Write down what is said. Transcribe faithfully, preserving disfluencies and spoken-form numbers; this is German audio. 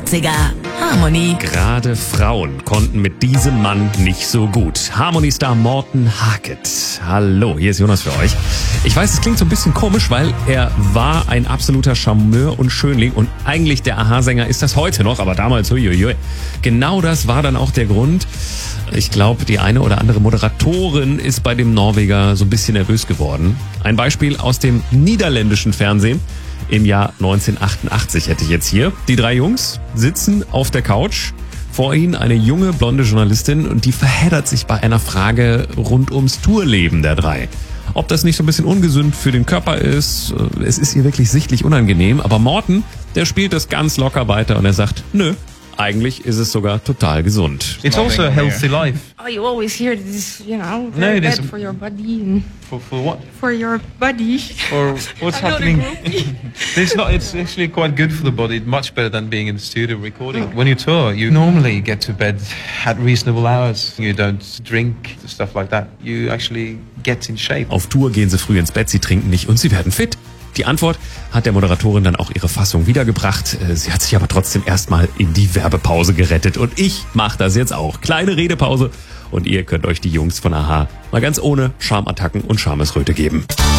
achtziger. Harmony. Gerade Frauen konnten mit diesem Mann nicht so gut. Harmony-Star Morten Harket. Hallo, hier ist Jonas für euch. Ich weiß, es klingt so ein bisschen komisch, weil er war ein absoluter Charmeur und Schönling und eigentlich der Aha-Sänger ist das heute noch, aber damals, huiuiui. Genau das war dann auch der Grund. Ich glaube, die eine oder andere Moderatorin ist bei dem Norweger so ein bisschen nervös geworden. Ein Beispiel aus dem niederländischen Fernsehen. Im Jahr neunzehnhundertachtundachtzig hätte ich jetzt hier. Die drei Jungs sitzen auf der Couch. Vor ihnen eine junge, blonde Journalistin und die verheddert sich bei einer Frage rund ums Tourleben der drei. Ob das nicht so ein bisschen ungesund für den Körper ist, es ist ihr wirklich sichtlich unangenehm. Aber Morten, der spielt das ganz locker weiter und er sagt, nö, eigentlich ist es sogar total gesund. It's also a healthy life. Oh, you always hear this, you know, No, very it bad isn't. for your body and For, for what? for your body. For what's I'm not a happening? groupie. It's not. It's actually quite good for the body. Much better than being in the studio recording. When you tour, you normally get to bed at reasonable hours. You don't drink, stuff like that. You actually get in shape. Auf Tour gehen sie früh ins Bett, sie trinken nicht und sie werden fit. Die Antwort hat der Moderatorin dann auch ihre Fassung wiedergebracht. Sie hat sich aber trotzdem erstmal in die Werbepause gerettet. Und ich mache das jetzt auch. Kleine Redepause und ihr könnt euch die Jungs von Aha mal ganz ohne Schamattacken und Schamesröte geben.